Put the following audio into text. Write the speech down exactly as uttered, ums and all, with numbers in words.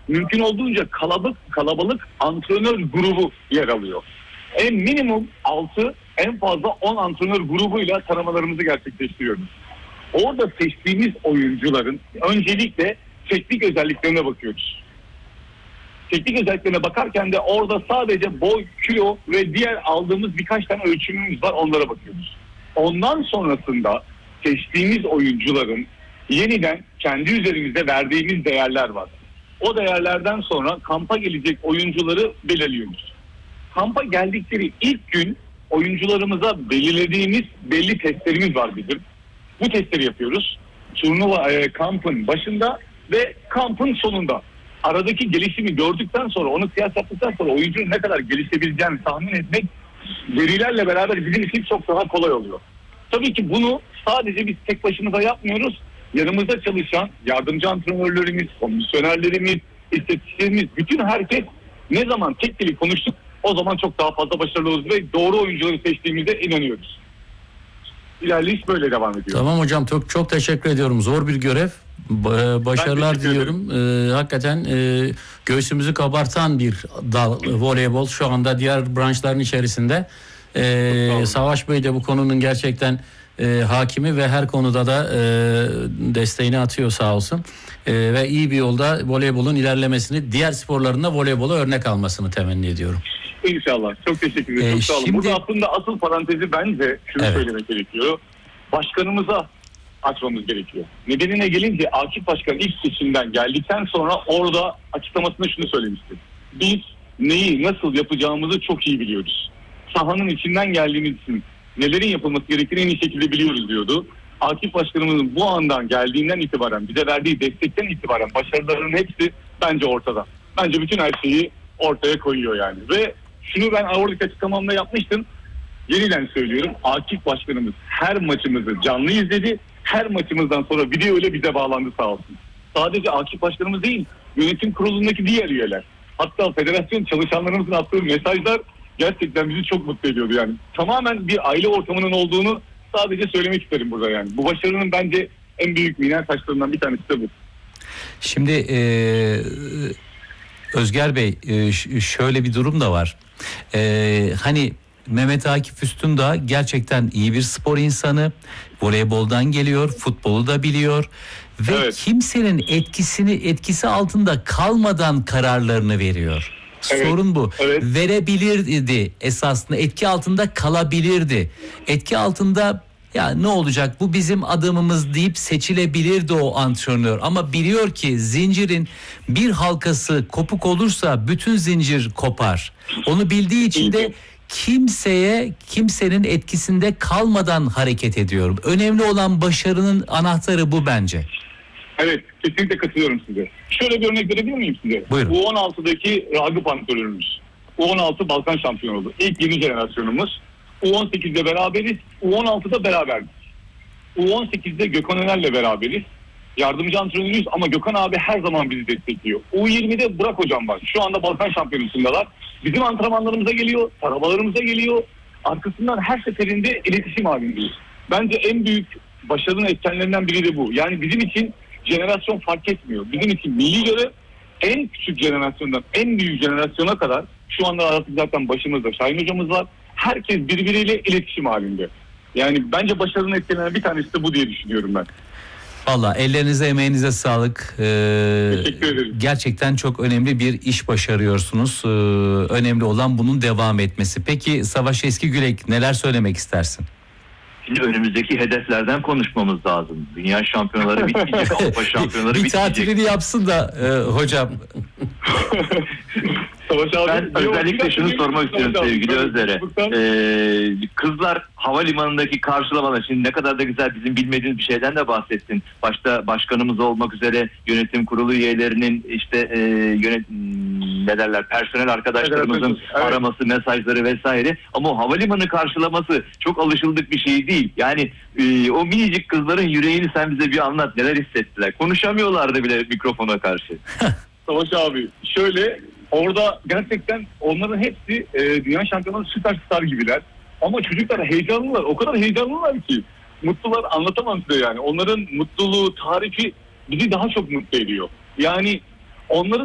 mümkün olduğunca kalabalık kalabalık antrenör grubu yer alıyor. En minimum altı, en fazla on antrenör grubuyla tanımalarımızı gerçekleştiriyoruz. Orada seçtiğimiz oyuncuların öncelikle teknik özelliklerine bakıyoruz. Teknik özelliklerine bakarken de orada sadece boy, kilo ve diğer aldığımız birkaç tane ölçümümüz var, onlara bakıyoruz. Ondan sonrasında seçtiğimiz oyuncuların yeniden kendi üzerimizde verdiğimiz değerler var. O değerlerden sonra kampa gelecek oyuncuları belirliyoruz. Kampa geldikleri ilk gün oyuncularımıza belirlediğimiz belli testlerimiz var bizim. Bu testleri yapıyoruz. Turnuva e, kampın başında ve kampın sonunda. Aradaki gelişimi gördükten sonra, onu kıyas yaptıktan sonra oyuncunun ne kadar gelişebileceğini tahmin etmek verilerle beraber bizim için çok daha kolay oluyor. Tabii ki bunu sadece biz tek başımıza yapmıyoruz. Yanımızda çalışan yardımcı antrenörlerimiz, komisyonerlerimiz, istatistiklerimiz, bütün herkes ne zaman tek dili konuştuk o zaman çok daha fazla başarılı oluruz ve doğru oyuncuları seçtiğimize inanıyoruz. İlerleyiş böyle devam ediyor. Tamam hocam, çok çok teşekkür ediyorum. Zor bir görev. Başarılar diliyorum. Ee, hakikaten e, göğsümüzü kabartan bir dal voleybol şu anda diğer branşların içerisinde. Ee, Savaş Bey de bu konunun gerçekten e, hakimi ve her konuda da e, desteğini atıyor sağ olsun. E, ve iyi bir yolda voleybolun ilerlemesini, diğer sporlarında voleybola örnek almasını temenni ediyorum. İnşallah. Çok teşekkür ederim. Çok Ee, sağ olun. şimdi... Burada aslında asıl parantezi bence şunu evet. söylemek gerekiyor. Başkanımıza açmamız gerekiyor. Nedenine gelince Akif Başkan ilk seçimden geldikten sonra orada açıklamasında şunu söylemişti. Biz neyi nasıl yapacağımızı çok iyi biliyoruz. Sahanın içinden geldiğimiz için nelerin yapılması gerektiğini en iyi şekilde biliyoruz diyordu. Akif Başkanımızın bu andan geldiğinden itibaren, bize verdiği destekten itibaren başarılarının hepsi bence ortada. Bence bütün her şeyi ortaya koyuyor yani. Ve şunu ben oradaki açıklamamda yapmıştım. Yeniden söylüyorum. Akif Başkanımız her maçımızı canlı izledi. Her maçımızdan sonra video ile bize bağlandı sağ olsun. Sadece Akif Başkanımız değil, yönetim kurulundaki diğer üyeler. Hatta federasyon çalışanlarımızın attığı mesajlar gerçekten bizi çok mutlu ediyordu yani. Tamamen bir aile ortamının olduğunu sadece söylemek isterim burada yani. Bu başarının bence en büyük miner taşlarından bir tanesi de bu. Şimdi ee, Özger Bey e, şöyle bir durum da var. E, hani Mehmet Akif Üstündağ gerçekten iyi bir spor insanı. Voleyboldan geliyor, futbolu da biliyor ve evet. kimsenin etkisini etkisi altında kalmadan kararlarını veriyor. Evet. Sorun bu. Evet. Verebilirdi esasında, etki altında kalabilirdi. Etki altında ya ne olacak, bu bizim adımımız deyip seçilebilirdi o antrenör. Ama biliyor ki zincirin bir halkası kopuk olursa bütün zincir kopar. Onu bildiği için de kimseye, kimsenin etkisinde kalmadan hareket ediyorum. Önemli olan başarının anahtarı bu bence. Evet, kesinlikle katılıyorum size. Şöyle bir örnek verebilir miyim size? Buyurun. U on altıdaki Ragıp antrenörümüz. U on altı Balkan şampiyonu oldu. İlk yeni jenerasyonumuz. U on sekizde beraberiz. U on altıda beraberdik. U on sekizde Gökhan Öner'le beraberiz. Yardımcı antrenörüyüz ama Gökhan abi her zaman bizi destekliyor. U yirmide Burak hocam var. Şu anda Balkan şampiyonusundalar. Bizim antrenmanlarımıza geliyor, tarabalarımıza geliyor. Arkasından her seferinde iletişim halindeyiz. Bence en büyük başarının etkenlerinden biri de bu. Yani bizim için jenerasyon fark etmiyor. Bizim için milli görev en küçük jenerasyondan en büyük jenerasyona kadar, şu anda artık zaten başımızda Şahin hocamız var. Herkes birbiriyle iletişim halinde. Yani bence başarının etkenlerinden bir tanesi de bu diye düşünüyorum ben. Valla ellerinize, emeğinize sağlık. Ee, Teşekkür ederim. Gerçekten çok önemli bir iş başarıyorsunuz. Ee, önemli olan bunun devam etmesi. Peki Savaş Eskigürek, neler söylemek istersin? Şimdi önümüzdeki hedeflerden konuşmamız lazım. Dünya şampiyonaları bitmeyecek, Avrupa şampiyonaları bir, bir bitmeyecek. Bir tatilini yapsın da e, hocam. Savaş abi, ben özellikle şunu sormak istiyorum sevgili Özler'e. Ee, kızlar havalimanındaki karşılamalar, şimdi ne kadar da güzel, bizim bilmediğimiz bir şeyden de bahsettin. Başta başkanımız olmak üzere yönetim kurulu üyelerinin işte e, yönet ne derler personel arkadaşlarımızın evet, araması, mesajları vesaire. Ama o havalimanı karşılaması çok alışıldık bir şey değil. Yani e, o minicik kızların yüreğini sen bize bir anlat, neler hissettiler. Konuşamıyorlardı bile mikrofona karşı. Savaş abi şöyle, orada gerçekten onların hepsi e, dünya şampiyonları süperstar gibiler. Ama çocuklar heyecanlılar. O kadar heyecanlılar ki. Mutlular, anlatamam size yani. Onların mutluluğu, tarifi bizi daha çok mutlu ediyor. Yani onların